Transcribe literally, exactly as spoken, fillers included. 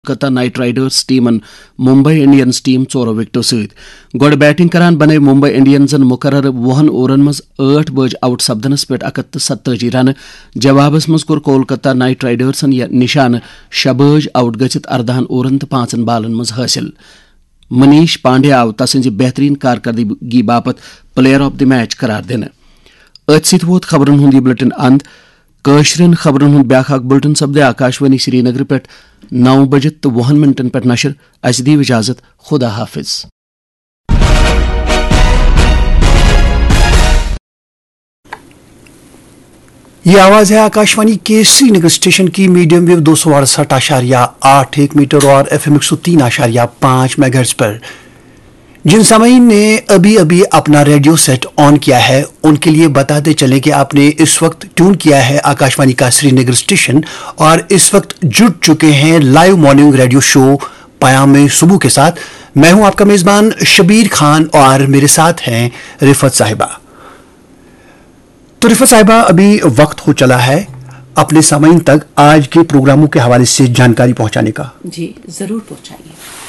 Kolkata night riders ٹیمن Mumbai Indians team ژورو وکٹو ست گوڑ بیٹنگ کران بنے ممبئی انڈینزن مقرر وہن اوورن مز ٲٹھ بج آؤٹ سپدنس پہ اکت تو ستتجی رن جوابس مز کور کولکتہ نائٹ رائڈرزن یہ نشانہ شے بج آؤٹ گژھت اردہن اوورن تو پانچن بالن مز حاصل. منیش پانڈے آو تسٕنزِ بہترین کارکردگی باپت پلیئر آف دی میچ قرار دنہ. ات ست ووت خبرن ہند یہ بلٹن اند. کٲشرین خبرن ہند بیاکھ اکھ بلٹن سپدے آکاشوانی سری نگر پہ نو بجت تو وہن منٹن پہ نشر. اس دیو اجازت. خدا حافظ. یہ آواز ہے آکاشوانی کے سری نگر اسٹیشن کی میڈیم ویو دو سو اڑسٹھ اشاریہ آٹھ ایک میٹر اور ایف ایم ایک سو تین اشاریہ پانچ میگا ہرٹز پر. جن سامعین نے ابھی ابھی اپنا ریڈیو سیٹ آن کیا ہے ان کے لیے بتاتے چلیں کہ آپ نے اس وقت ٹیون کیا ہے آکاشوانی کا سری نگر اسٹیشن اور اس وقت جڑ چکے ہیں لائیو مارننگ ریڈیو شو پیام صبح کے ساتھ. میں ہوں آپ کا میزبان شبیر خان اور میرے ساتھ ہیں رفت صاحبہ. تو رفت صاحبہ ابھی وقت ہو چلا ہے اپنے سامعین تک آج کے پروگراموں کے حوالے سے جانکاری پہنچانے کا. جی ضرور پہنچائیے.